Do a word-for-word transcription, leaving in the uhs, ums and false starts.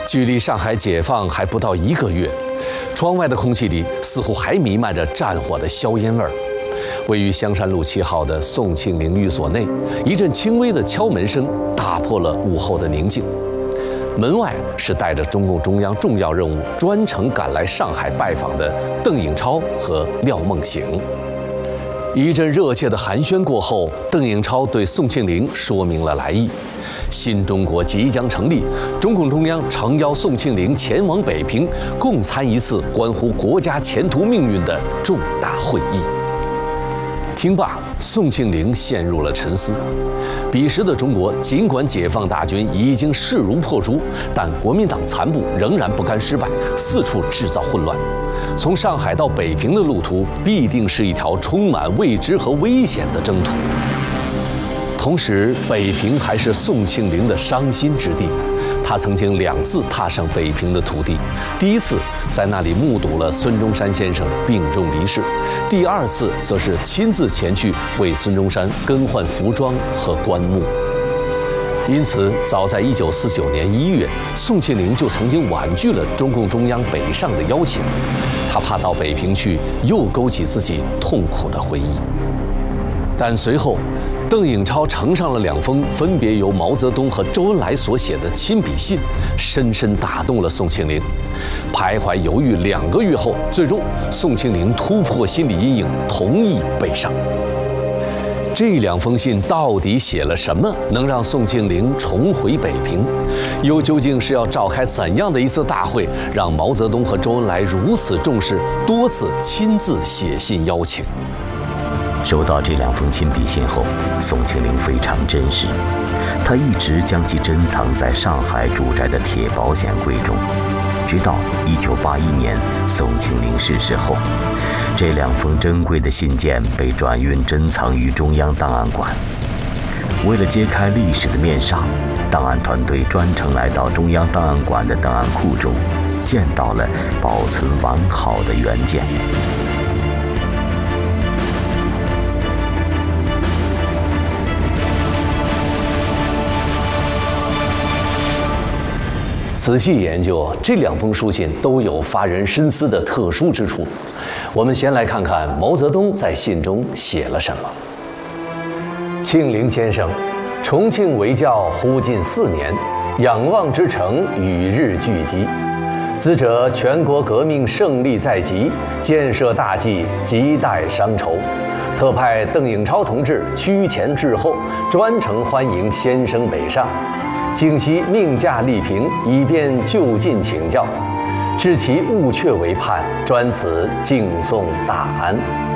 距离上海解放还不到一个月，窗外的空气里似乎还弥漫着战火的硝烟味儿。位于香山路七号的宋庆龄寓所内，一阵轻微的敲门声打破了午后的宁静。门外是带着中共中央重要任务专程赶来上海拜访的邓颖超和廖梦醒。一阵热切的寒暄过后，邓颖超对宋庆龄说明了来意。新中国即将成立，中共中央诚邀宋庆龄前往北平，共参一次关乎国家前途命运的重大会议。听罢，宋庆龄陷入了沉思。彼时的中国，尽管解放大军已经势如破竹，但国民党残部仍然不甘失败，四处制造混乱。从上海到北平的路途，必定是一条充满未知和危险的征途。同时，北平还是宋庆龄的伤心之地。他曾经两次踏上北平的土地，第一次在那里目睹了孙中山先生病重离世，第二次则是亲自前去为孙中山更换服装和棺木。因此，早在一九四九年一月，宋庆龄就曾经婉拒了中共中央北上的邀请，他怕到北平去又勾起自己痛苦的回忆。但随后，邓颖超呈上了两封分别由毛泽东和周恩来所写的亲笔信，深深打动了宋庆龄。徘徊犹豫两个月后，最终宋庆龄突破心理阴影，同意北上。这两封信到底写了什么，能让宋庆龄重回北平？又究竟是要召开怎样的一次大会，让毛泽东和周恩来如此重视，多次亲自写信邀请？ 收到这两封亲笔信后，宋庆龄非常珍视，他一直将其珍藏在上海住宅的铁保险柜中，直到一九八一年宋庆龄逝世后，这两封珍贵的信件被转运珍藏于中央档案馆。为了揭开历史的面纱，档案团队专程来到中央档案馆的档案库中，见到了保存完好的原件。 仔细研究，这两封书信都有发人深思的特殊之处。我们先来看看毛泽东在信中写了什么。庆龄先生，重庆为教忽近四年，仰望之城与日俱激。兹者全国革命胜利在即，建设大计亟待商筹。特派邓颖超同志趋前至后，专程欢迎先生北上。敬悉命驾力平，以便就近请教。致其务阙为盼，专此敬送大安。